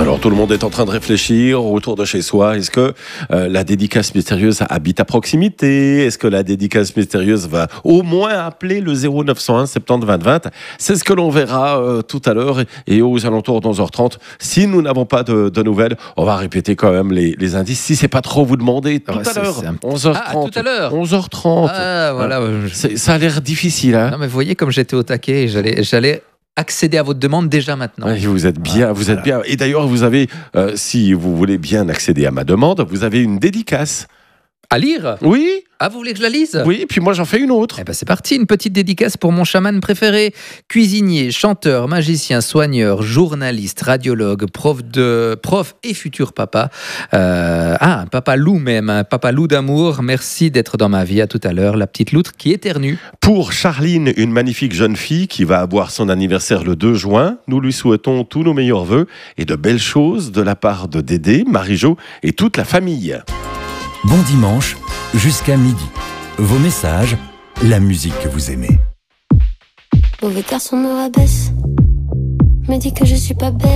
Alors tout le monde est en train de réfléchir autour de chez soi. Est-ce que la dédicace mystérieuse habite à proximité? Est-ce que la dédicace mystérieuse va au moins appeler le 0901 70 20 20? C'est ce que l'on verra tout à l'heure et aux alentours de 11h30. Si nous n'avons pas de nouvelles, on va répéter quand même les indices. Si c'est pas trop vous demander, tout à l'heure, 11h30. Ah, tout à l'heure. 11h30. Ah, voilà. Ça a l'air difficile, hein? Non, mais vous voyez comme j'étais au taquet, j'allais accéder à votre demande déjà maintenant. Oui, vous êtes bien, vous êtes bien. Et d'ailleurs, vous avez, si vous voulez bien accéder à ma demande, vous avez une dédicace. À lire? Oui, Ah, vous voulez que je la lise? oui, puis moi j'en fais une autre. Eh ben c'est parti, une petite dédicace pour mon chaman préféré, cuisinier, chanteur, magicien, soigneur, journaliste, radiologue, prof et futur papa. Un papa loup même, un papa loup d'amour. Merci d'être dans ma vie. À tout à l'heure, la petite loutre qui éternue. Pour Charline, une magnifique jeune fille qui va avoir son anniversaire le 2 juin, nous lui souhaitons tous nos meilleurs vœux et de belles choses de la part de Dédé, Marie-Jo et toute la famille. Bon dimanche, jusqu'à midi. Vos messages, la musique que vous aimez. Mauvais garçon me rabaisse, me dit que je suis pas belle.